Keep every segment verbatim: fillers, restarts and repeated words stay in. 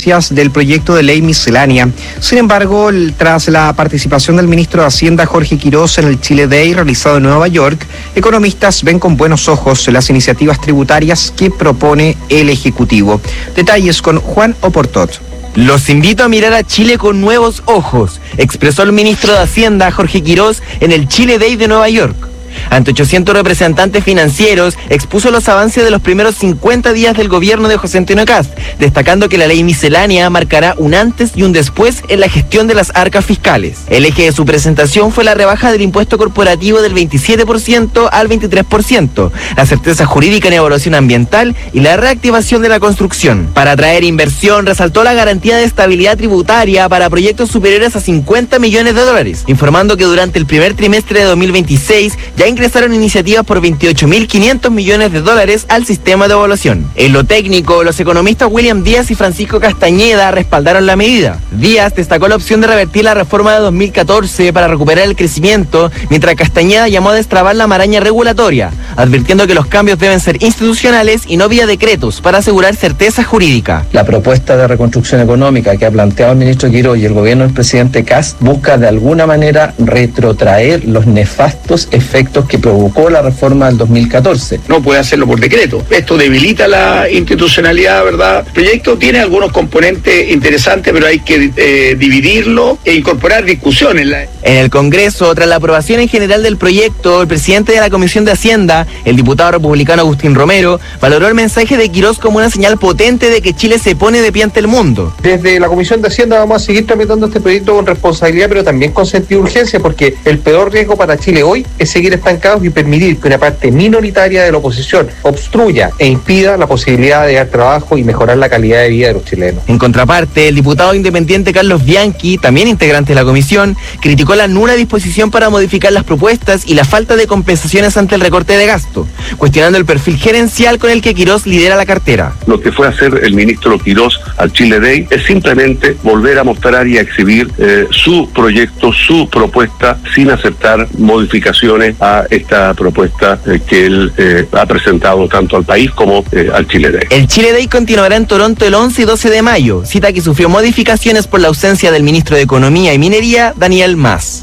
consecuencias del proyecto de ley miscelánea. Sin embargo, tras la participación del ministro de Hacienda, Jorge Quirós, en el Chile Day realizado en Nueva York, economistas ven con buenos ojos las iniciativas tributarias que propone el Ejecutivo. Detalles con Juan Oportot. Los invito a mirar a Chile con nuevos ojos, expresó el ministro de Hacienda, Jorge Quirós, en el Chile Day de Nueva York. Ante ochocientos representantes financieros, expuso los avances de los primeros cincuenta días del gobierno de José Antonio Kast, destacando que la ley miscelánea marcará un antes y un después en la gestión de las arcas fiscales. El eje de su presentación fue la rebaja del impuesto corporativo del veintisiete por ciento al veintitrés por ciento, la certeza jurídica en evaluación ambiental y la reactivación de la construcción. Para atraer inversión, resaltó la garantía de estabilidad tributaria para proyectos superiores a cincuenta millones de dólares, informando que durante el primer trimestre de dos mil veintiséis ya ingresaron iniciativas por veintiocho mil quinientos millones de dólares al sistema de evaluación. En lo técnico, los economistas William Díaz y Francisco Castañeda respaldaron la medida. Díaz destacó la opción de revertir la reforma de dos mil catorce para recuperar el crecimiento, mientras Castañeda llamó a destrabar la maraña regulatoria, advirtiendo que los cambios deben ser institucionales y no vía decretos para asegurar certeza jurídica. La propuesta de reconstrucción económica que ha planteado el ministro Quirós y el gobierno del presidente Kast busca de alguna manera retrotraer los nefastos efectos que provocó la reforma del dos mil catorce. No puede hacerlo por decreto. Esto debilita la institucionalidad, ¿verdad? El proyecto tiene algunos componentes interesantes, pero hay que eh, dividirlo e incorporar discusiones. En el Congreso, tras la aprobación en general del proyecto, el presidente de la Comisión de Hacienda, el diputado republicano Agustín Romero, valoró el mensaje de Quirós como una señal potente de que Chile se pone de pie ante el mundo. Desde la Comisión de Hacienda vamos a seguir tramitando este proyecto con responsabilidad, pero también con sentido de urgencia, porque el peor riesgo para Chile hoy es seguir estancados y permitir que una parte minoritaria de la oposición obstruya e impida la posibilidad de dar trabajo y mejorar la calidad de vida de los chilenos. En contraparte, el diputado independiente Carlos Bianchi, también integrante de la comisión, criticó la nula disposición para modificar las propuestas y la falta de compensaciones ante el recorte de gasto, cuestionando el perfil gerencial con el que Quirós lidera la cartera. Lo que fue a hacer el ministro Quirós al Chile Day es simplemente volver a mostrar y a exhibir eh, su proyecto, su propuesta, sin aceptar modificaciones a esta propuesta eh, que él eh, ha presentado tanto al país como eh, al Chile Day. El Chile Day continuará en Toronto el once y doce de mayo, cita que sufrió modificaciones por la ausencia del ministro de Economía y Minería, Daniel Mas.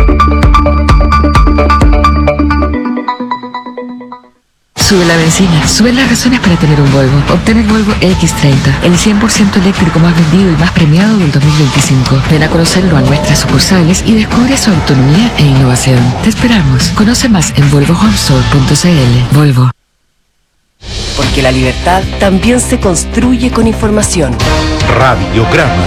Sube la benzina, suben las razones para tener un Volvo. Obtén el Volvo equis treinta, el cien por ciento eléctrico más vendido y más premiado del dos mil veinticinco. Ven a conocerlo a nuestras sucursales y descubre su autonomía e innovación. Te esperamos. Conoce más en volvo home store punto c l. Volvo. Porque la libertad también se construye con información. Radiograma.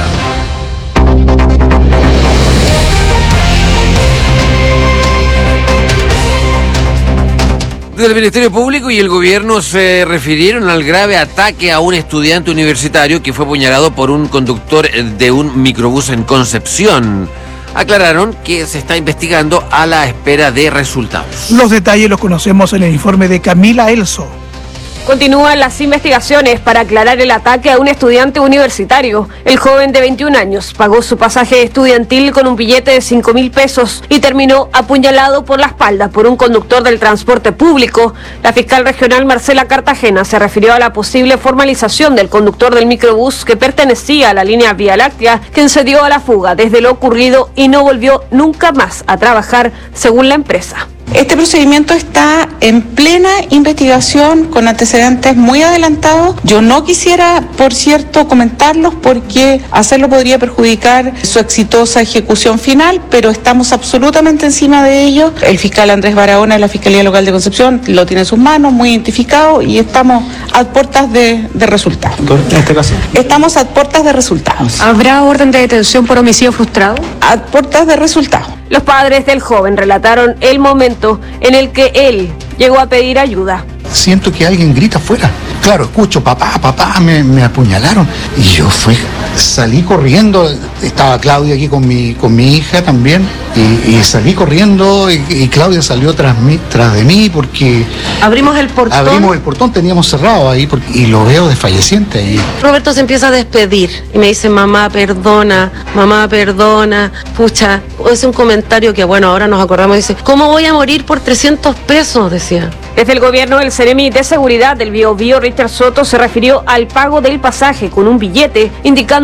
El Ministerio Público y el gobierno se refirieron al grave ataque a un estudiante universitario que fue apuñalado por un conductor de un microbús en Concepción. Aclararon que se está investigando a la espera de resultados. Los detalles los conocemos en el informe de Camila Elso. Continúan las investigaciones para aclarar el ataque a un estudiante universitario. El joven de veintiún años pagó su pasaje estudiantil con un billete de cinco mil pesos y terminó apuñalado por la espalda por un conductor del transporte público. La fiscal regional Marcela Cartagena se refirió a la posible formalización del conductor del microbús que pertenecía a la línea Vía Láctea, quien se dio a la fuga desde lo ocurrido y no volvió nunca más a trabajar, según la empresa. Este procedimiento está en plena investigación con antecedentes muy adelantados. Yo no quisiera, por cierto, comentarlos porque hacerlo podría perjudicar su exitosa ejecución final, pero estamos absolutamente encima de ello. El fiscal Andrés Barahona de la Fiscalía Local de Concepción lo tiene en sus manos, muy identificado, y estamos a puertas de, de resultados. En este caso. Estamos a puertas de resultados. ¿Habrá orden de detención por homicidio frustrado? A puertas de resultados. Los padres del joven relataron el momento en el que él llegó a pedir ayuda. Siento que alguien grita afuera. Claro, escucho, papá, papá, me, me apuñalaron. Y yo fui, salí corriendo, estaba Claudia aquí con mi, con mi hija también, y, y salí corriendo y, y Claudia salió tras, mí, tras de mí porque... Abrimos el portón. Abrimos el portón, teníamos cerrado ahí porque, y lo veo desfalleciente ahí. Roberto se empieza a despedir y me dice, mamá, perdona, mamá, perdona. Pucha, es un comentario que, bueno, ahora nos acordamos, dice, ¿cómo voy a morir por trescientos pesos? Decía. Desde el gobierno, el Ceremi de Seguridad del Biobío, Richard Soto, se refirió al pago del pasaje con un billete, indicando